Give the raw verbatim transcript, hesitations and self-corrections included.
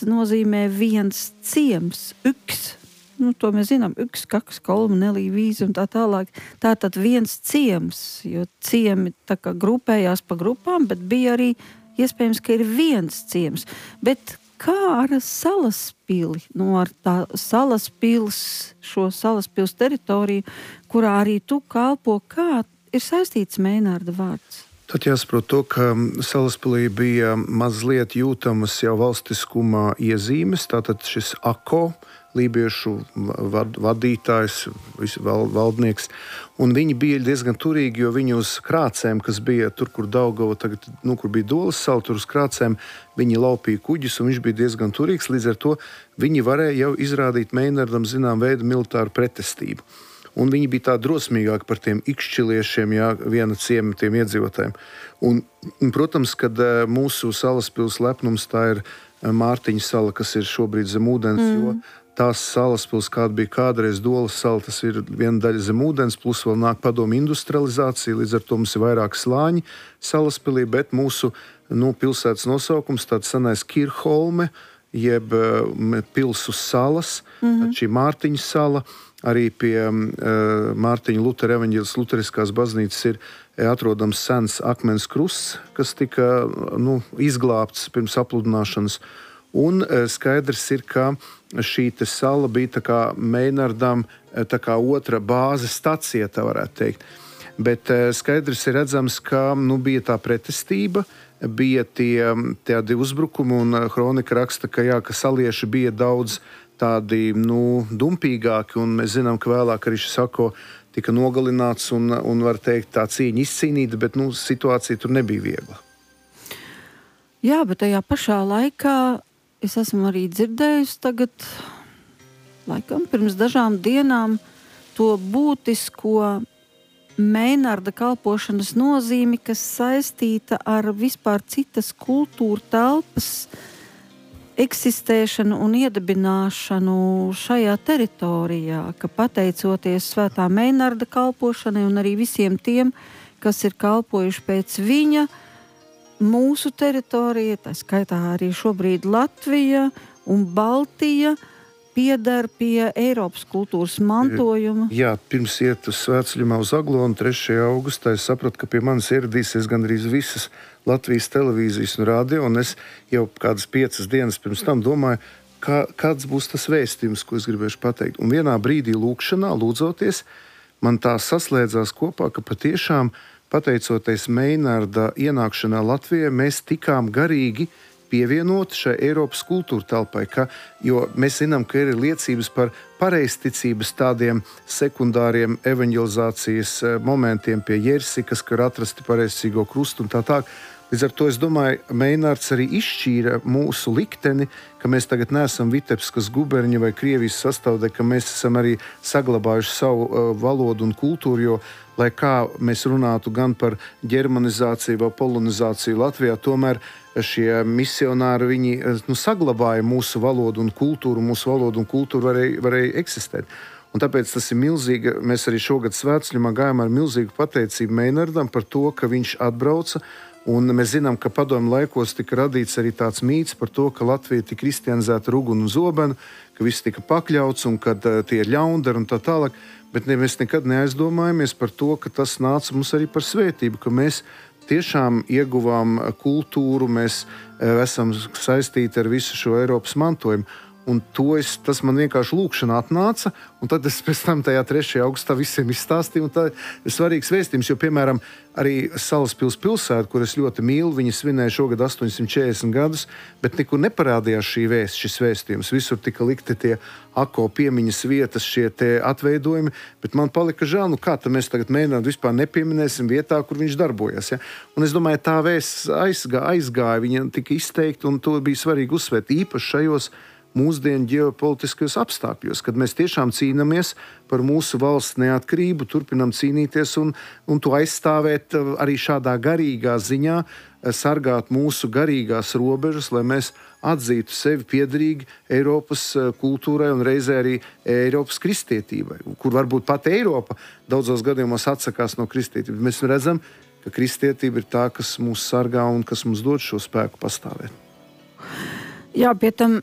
nozīmē viens ciems, uks. Nu, to mēs zinām, uks, kaks, kolma, nelī, vīza un tā tālāk. Tātad viens ciems, jo ciemi tā kā grupējās pa grupām, bet bija arī iespējams, ka ir viens ciems. Bet kā ar Salaspili, nu ar tā Salaspils, šo Salaspils teritoriju, kurā arī tu kalpo, kā ir saistīts Meinārda vārds? Tad jāsaprot to, ka Salaspilī bija mazliet jūtamas jau valstiskuma iezīmes, tātad šis Ako, lībiešu vad, vadītājs, val, valdnieks, un viņi bija diezgan turīgi, jo viņi uz krācēm, kas bija tur, kur Daugava, tagad, nu, kur bija Dolas sala, tur uz krācēm, viņi laupīja kuģus, un viņš bija diezgan turīgs, līdz ar to viņi varēja jau izrādīt Meinardam zinām veidu militāru pretestību. Un viņi bija tā drosmīgāki par tiem ikšķiliešiem, jā, viena ciema tiem iedzīvotājiem. Un, un, protams, kad mūsu Salaspils lepnums tā ir Mārtiņa sala, kas ir šobrīd zem ūdens, mm. jo tās Salaspils, kāda bija kādreiz Dolas sala, tas ir viena daļa zem ūdens, plus vēl nāk padomu industrializācija, līdz ar to mums ir vairāk slāņi Salaspilī, bet mūsu nu, pilsētas nosaukums, tāds senais Kirholme, jeb pils uz salas, mm-hmm. šī Mārtiņa sala, arī pie uh, Mārtiņa Lutera evaņģēlis luteriskās baznīcas ir atrodams sens akmens krusts, kas tika nu, izglābts pirms apludināšanas. Un uh, skaidrs ir, ka šī te sala bija tā kā Meinardam tā kā otra bāze stacija, tā varētu teikt. Bet uh, skaidrs ir redzams, ka nu, bija tā pretestība, bija tie tādi uzbrukumi, un kronika raksta, ka, jā, ka salieši bija daudz tādi nu, dumpīgāki, un mēs zinām, ka vēlāk arī šis Ako tika nogalināts un, un var teikt, tā cīņa izcīnīta, bet nu, situācija tur nebija viegla. Jā, bet tajā pašā laikā es esmu arī dzirdējusi tagad, laikam, pirms dažām dienām to būtisko Meinarda kalpošanas nozīmi, kas saistīta ar vispār citas kultūra telpas eksistēšanu un iedibināšanu šajā teritorijā, ka pateicoties svētā Meinarda kalpošanai un arī visiem tiem, kas ir kalpojuši pēc viņa, mūsu teritorija, tā skaitā arī šobrīd Latvija un Baltija, pieder pie Eiropas kultūras mantojuma. Jā, pirms iet uz svētceļumā uz Aglonu trešajā augustā, es sapratu, ka pie manis ieradīsies gandrīz visas Latvijas televīzijas un radio, un es jau kādas piecas dienas pirms tam domāju, kā, kāds būs tas vēstījums, ko es gribēšu pateikt. Un vienā brīdī lūkšanā, lūdzoties, man tā saslēdzās kopā, ka patiešām pateicoties Meinarda ienākšanā Latvijā, mēs tikām garīgi pievienot šai Eiropas kultūra telpai, ka, jo mēs zinām, ka ir liecības par pareizticības tādiem sekundāriem evaņģelizācijas momentiem pie Jersikas, kur atrasti pareizticīgo krustu un tā tā. Līdz ar to es domāju, Meinards arī izšķīra mūsu likteni, ka mēs tagad neesam Vitebskas guberņa vai Krievijas sastāvdaļa, ka mēs esam arī saglabājuši savu uh, valodu un kultūru, jo, lai kā mēs runātu gan par ģermanizāciju vai polonizāciju Latvijā, tomēr šie misionāri, viņi nu, saglabāja mūsu valodu un kultūru, mūsu valodu un kultūru varēja, varēja eksistēt. Un tāpēc tas ir milzīgi, mēs arī šogad svētceļumā gājām ar milzīgu pateicību Meinardam par to, ka viņš atbrauca. Un mēs zinām, ka padomju laikos tika radīts arī tāds mīts par to, ka Latvija tika kristianizēta ar uguni un zobenu, ka viss tika pakļauts un ka uh, tie ir ļaundari un tā tālāk. Bet ne, mēs nekad neaizdomājamies par to, ka tas nāca mums arī par svētību, ka mēs tiešām ieguvām kultūru, mēs uh, esam saistīti ar visu šo Eiropas mantojumu. Un to es, tas man vienkārši lūkšanā atnāca, un tad es pēc tam tajā trešajā augustā visiem izstāstīju, un tā ir svarīgs vēstījums, jo, piemēram, arī Salaspils pilsēta, kur es ļoti mīlu, viņi svinēja šogad astoņsimt četrdesmit gadus, bet nekur neparādījās šī vēst, šis vēstījums. Visur tika likti tie Ako piemiņas vietas, šie te atveidojumi, bet man palika žēl, nu kā tad mēs tagad Meinardu vispār nepieminēsim vietā, kur viņš darbojas. Ja? Un es domāju, tā vēsts aizgāja, aizgāja, viņa tika izteikta, un to bija svarīgi uzsvērt īpaši šajos mūsdienu ģeopolitiskajos apstākļos, kad mēs tiešām cīnāmies par mūsu valsts neatkarību, turpinam cīnīties un, un to aizstāvēt arī šādā garīgā ziņā, sargāt mūsu garīgās robežas, lai mēs atzītu sevi piederīgi Eiropas kultūrai un reizē arī Eiropas kristietībai, kur varbūt pat Eiropa daudzos gadījumos atsakās no kristietības. Mēs redzam, ka kristietība ir tā, kas mūs sargā un kas mums dod šo spēku pastāvēt. Jā, pie tam